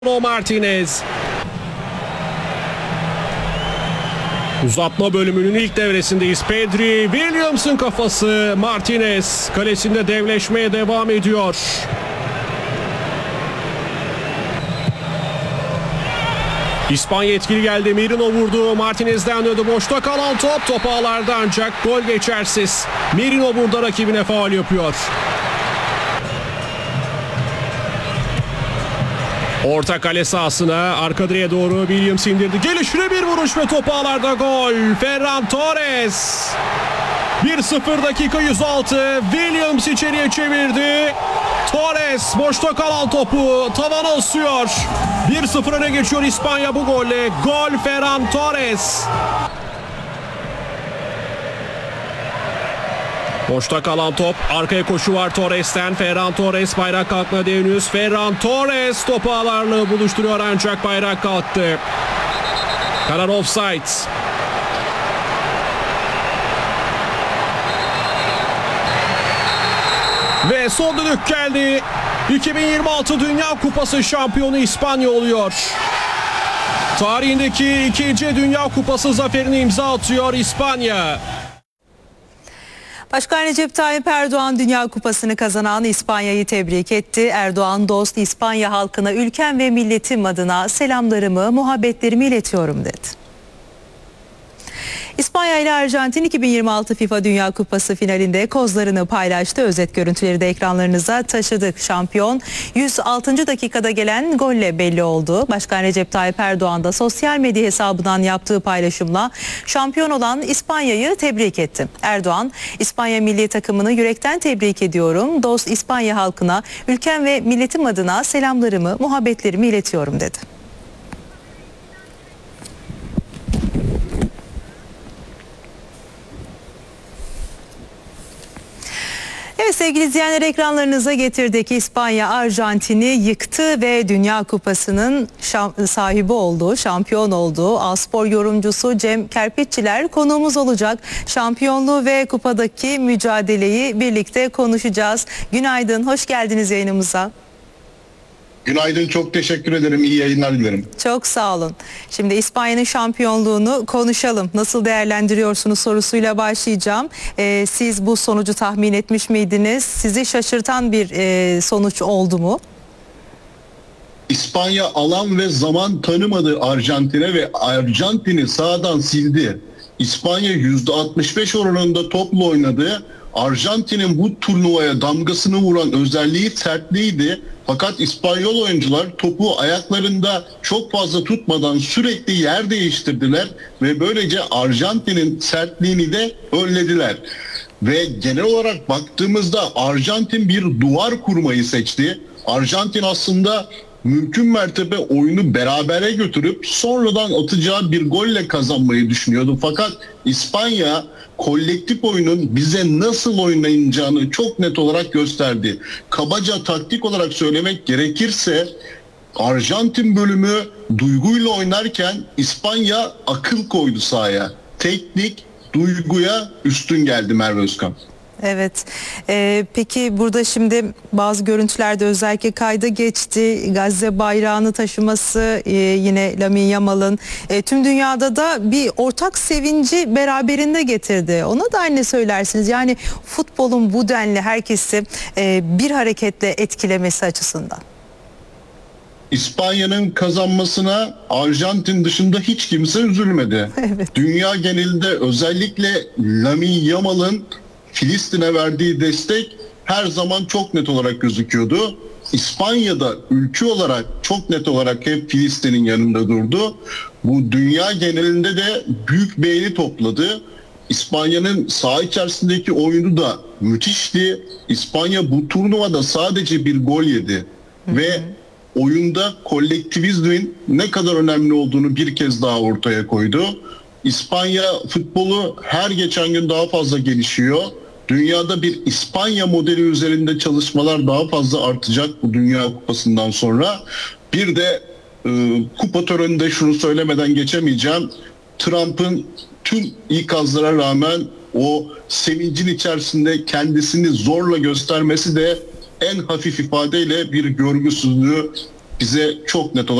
Martinez. Uzatma bölümünün ilk devresindeyiz. Pedri, Williams'ın kafası. Martinez kalesinde devleşmeye devam ediyor. İspanya etkili geldi. Merino vurdu. Martinez'den döndü. Boşta kalan top ağlarda ancak gol geçersiz. Merino burada rakibine faul yapıyor. Orta kale sahasına arka direğe doğru Williams indirdi. Gelişine bir vuruş ve top ağlarda gol. Ferran Torres. 1-0 dakika 106. Williams içeriye çevirdi. Torres boşta kalan topu tavana asıyor. 1-0 öne geçiyor İspanya bu golle. Gol Ferran Torres. Boşta kalan top. Arkaya koşu var Torres'ten. Ferran Torres bayrak kalkmadı henüz. Ferran Torres topu ağlarla buluşturuyor ancak bayrak kalktı. Karar offside. Ve son düdük geldi. 2026 Dünya Kupası şampiyonu İspanya oluyor. Tarihindeki ikinci Dünya Kupası zaferini imza atıyor İspanya. Başkan Recep Tayyip Erdoğan Dünya Kupası'nı kazanan İspanya'yı tebrik etti. Erdoğan dost İspanya halkına ülkem ve milletim adına selamlarımı, muhabbetlerimi iletiyorum dedi. İspanya ile Arjantin 2026 FIFA Dünya Kupası finalinde kozlarını paylaştı. Özet görüntüleri de ekranlarınıza taşıdık. Şampiyon 106. dakikada gelen golle belli oldu. Başkan Recep Tayyip Erdoğan da sosyal medya hesabından yaptığı paylaşımla şampiyon olan İspanya'yı tebrik etti. Erdoğan, İspanya milli takımını yürekten tebrik ediyorum. Dost İspanya halkına ülkem ve milletim adına selamlarımı, muhabbetlerimi iletiyorum dedi. Evet sevgili izleyenler, ekranlarınıza getirdik. İspanya Arjantin'i yıktı ve Dünya Kupası'nın sahibi oldu, şampiyon oldu. A-Spor yorumcusu Cem Kerpiççiler konuğumuz olacak. Şampiyonluğu ve kupadaki mücadeleyi birlikte konuşacağız. Günaydın, hoş geldiniz yayınımıza. Günaydın, çok teşekkür ederim. İyi yayınlar dilerim. Çok sağ olun. Şimdi İspanya'nın şampiyonluğunu konuşalım. Nasıl değerlendiriyorsunuz sorusuyla başlayacağım. Siz bu sonucu tahmin etmiş miydiniz? Sizi şaşırtan bir sonuç oldu mu? İspanya alan ve zaman tanımadı Arjantin'e ve Arjantin'i sağdan sildi. İspanya %65 oranında topla oynadı. Arjantin'in bu turnuvaya damgasını vuran özelliği sertliğiydi. Fakat İspanyol oyuncular topu ayaklarında çok fazla tutmadan sürekli yer değiştirdiler ve böylece Arjantin'in sertliğini de önlediler. Ve genel olarak baktığımızda Arjantin bir duvar kurmayı seçti. Arjantin aslında mümkün mertebe oyunu berabere götürüp sonradan atacağı bir golle kazanmayı düşünüyordu. Fakat İspanya kolektif oyunun bize nasıl oynayacağını çok net olarak gösterdi. Kabaca taktik olarak söylemek gerekirse Arjantin bölümü duyguyla oynarken İspanya akıl koydu sahaya. Teknik duyguya üstün geldi Merve Özkan. Evet. Peki burada şimdi bazı görüntülerde özellikle kayda geçti. Gazze bayrağını taşıması, yine Lamine Yamal'ın tüm dünyada da bir ortak sevinci beraberinde getirdi. Ona da ne söylersiniz? Yani futbolun bu denli herkesi bir hareketle etkilemesi açısından. İspanya'nın kazanmasına Arjantin dışında hiç kimse üzülmedi. Evet. Dünya genelinde özellikle Lamine Yamal'ın Filistin'e verdiği destek her zaman çok net olarak gözüküyordu. İspanya'da ülke olarak çok net olarak hep Filistin'in yanında durdu. Bu dünya genelinde de büyük beğeni topladı. İspanya'nın saha içerisindeki oyunu da müthişti. İspanya bu turnuvada sadece bir gol yedi. Ve oyunda kolektivizmin ne kadar önemli olduğunu bir kez daha ortaya koydu. İspanya futbolu her geçen gün daha fazla gelişiyor. Dünyada bir İspanya modeli üzerinde çalışmalar daha fazla artacak bu Dünya Kupası'ndan sonra. Bir de kupa töreninde şunu söylemeden geçemeyeceğim. Trump'ın tüm ikazlara rağmen o sevincin içerisinde kendisini zorla göstermesi de en hafif ifadeyle bir görgüsüzlüğü bize çok net olarak